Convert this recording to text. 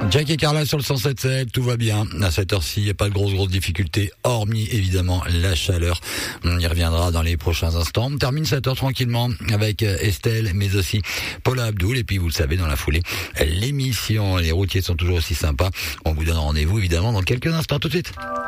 Jack et Carla sur le 107.7, tout va bien. À cette heure-ci, il n'y a pas de grosses difficultés, hormis évidemment la chaleur. On y reviendra dans les prochains instants. On termine cette heure tranquillement avec Estelle, mais aussi Paula Abdul. Et puis vous le savez, dans la foulée, l'émission. Les routiers sont toujours aussi sympas. On vous donne rendez-vous évidemment dans quelques instants. Tout de suite.